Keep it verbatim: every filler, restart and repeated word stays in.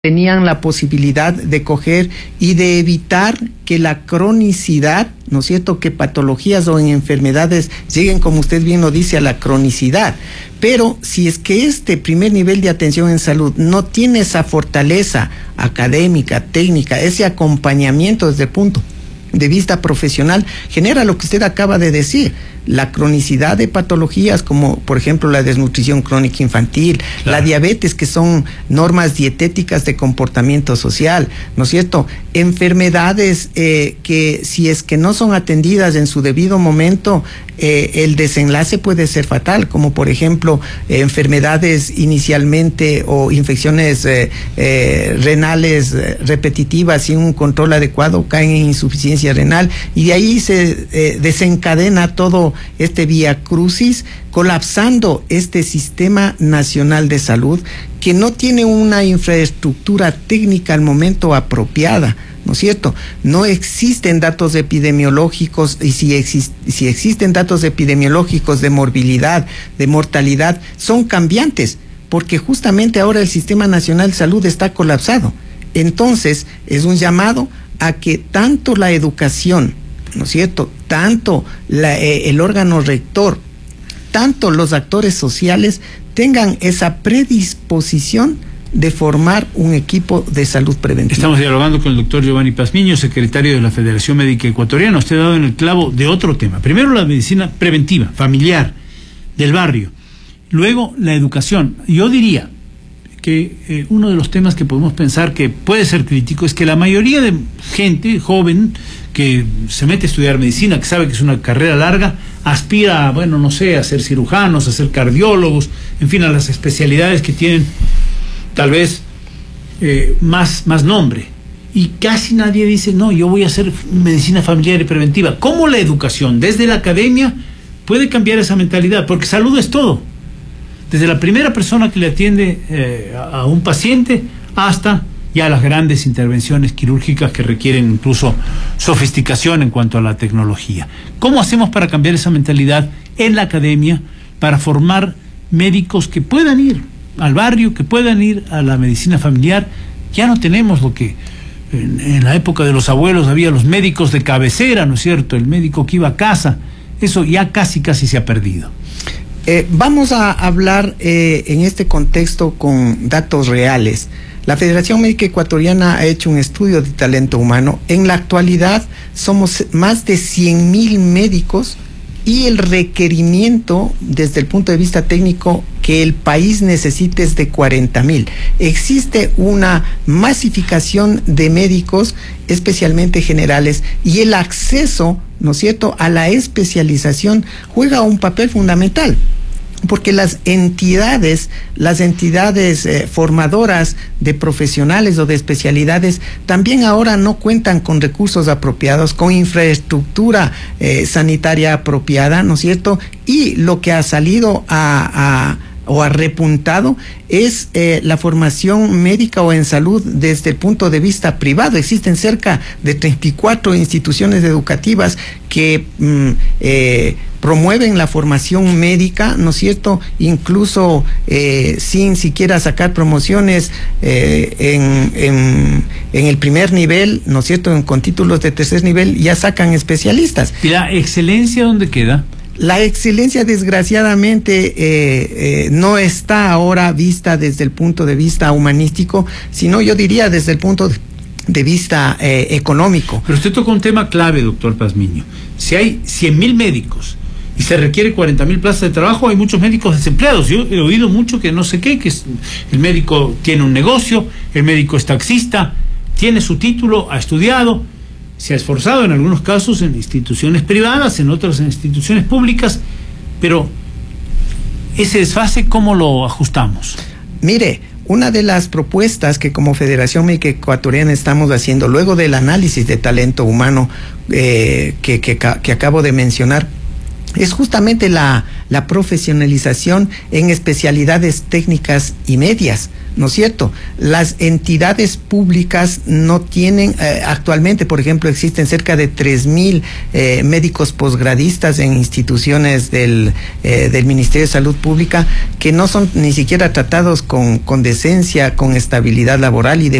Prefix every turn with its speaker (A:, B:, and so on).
A: tenían la posibilidad de coger y de evitar que la cronicidad, ¿no es cierto?, que patologías o enfermedades lleguen, como usted bien lo dice, a la cronicidad. Pero si es que este primer nivel de atención en salud no tiene esa fortaleza académica, técnica, ese acompañamiento desde el punto de vista profesional, genera lo que usted acaba de decir, la cronicidad de patologías como por ejemplo la desnutrición crónica infantil, claro, la diabetes, que son normas dietéticas de comportamiento social, ¿no es cierto? Enfermedades eh, que si es que no son atendidas en su debido momento, eh, el desenlace puede ser fatal, como por ejemplo eh, enfermedades inicialmente o infecciones eh, eh, renales eh, repetitivas sin un control adecuado caen en insuficiencia renal y de ahí se eh, desencadena todo este vía crucis, colapsando este sistema nacional de salud que no tiene una infraestructura técnica al momento apropiada, ¿no es cierto? No existen datos epidemiológicos y si, exist si existen datos epidemiológicos de morbilidad, de mortalidad, son cambiantes, porque justamente ahora el Sistema Nacional de Salud está colapsado. Entonces, es un llamado a que tanto la educación, ¿no es cierto?, tanto la, eh, el órgano rector, tanto los actores sociales tengan esa predisposición de formar un equipo de salud preventiva.
B: Estamos dialogando con el doctor Giovanni Pazmiño, secretario de la Federación Médica Ecuatoriana. Usted ha dado en el clavo de otro tema. Primero la medicina preventiva, familiar, del barrio. Luego la educación. Yo diría que eh, uno de los temas que podemos pensar que puede ser crítico es que la mayoría de gente joven que se mete a estudiar medicina, que sabe que es una carrera larga, aspira a, bueno, no sé, a ser cirujanos, a ser cardiólogos, en fin, a las especialidades que tienen tal vez eh, más, más nombre. Y casi nadie dice, no, yo voy a hacer medicina familiar y preventiva. ¿Cómo la educación desde la academia puede cambiar esa mentalidad? Porque salud es todo. Desde la primera persona que le atiende eh, a un paciente hasta ya las grandes intervenciones quirúrgicas que requieren incluso sofisticación en cuanto a la tecnología. ¿Cómo hacemos para cambiar esa mentalidad en la academia, para formar médicos que puedan ir al barrio, que puedan ir a la medicina familiar? Ya no tenemos lo que en, en la época de los abuelos había, los médicos de cabecera, ¿no es cierto?, el médico que iba a casa. Eso ya casi casi se ha perdido.
A: Eh, vamos a hablar eh, en este contexto con datos reales. La Federación Médica Ecuatoriana ha hecho un estudio de talento humano. En la actualidad somos más de cien mil médicos y el requerimiento desde el punto de vista técnico que el país necesite es de cuarenta mil. Existe una masificación de médicos, especialmente generales, y el acceso, ¿no es cierto?, a la especialización juega un papel fundamental. Porque las entidades, las entidades eh, formadoras de profesionales o de especialidades también ahora no cuentan con recursos apropiados, con infraestructura eh, sanitaria apropiada, ¿no es cierto? Y lo que ha salido a, a o ha repuntado es eh, la formación médica o en salud desde el punto de vista privado. Existen cerca de treinta y cuatro instituciones educativas que mm, eh, promueven la formación médica, ¿no es cierto?, incluso eh, sin siquiera sacar promociones eh, en, en, en el primer nivel, ¿no es cierto?, en, con títulos de tercer nivel ya sacan especialistas.
B: ¿Y la excelencia dónde queda?
A: La excelencia, desgraciadamente, eh, eh, no está ahora vista desde el punto de vista humanístico, sino yo diría desde el punto de, de vista eh, económico.
B: Pero usted toca un tema clave, doctor Pazmiño. Si hay cien mil médicos y se requiere cuarenta mil plazas de trabajo, hay muchos médicos desempleados. Yo he oído mucho que no sé qué, que es, el médico tiene un negocio, el médico es taxista, tiene su título, ha estudiado, se ha esforzado en algunos casos en instituciones privadas, en otras en instituciones públicas, pero ese desfase, ¿cómo lo ajustamos?
A: Mire, una de las propuestas que como Federación Médica Ecuatoriana estamos haciendo, luego del análisis de talento humano eh, que, que, que acabo de mencionar, es justamente la, la profesionalización en especialidades técnicas y medias. ¿no es cierto? Las entidades públicas no tienen, eh, actualmente, por ejemplo, existen cerca de tres mil eh, médicos posgradistas en instituciones del, eh, del Ministerio de Salud Pública que no son ni siquiera tratados con, con decencia, con estabilidad laboral y de